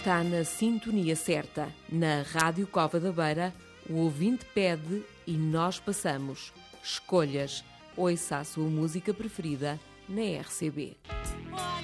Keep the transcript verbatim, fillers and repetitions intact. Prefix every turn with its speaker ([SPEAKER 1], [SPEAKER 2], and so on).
[SPEAKER 1] Está na sintonia certa. Na Rádio Cova da Beira, o ouvinte pede e nós passamos. Escolhas. Ouça a sua música preferida na R C B.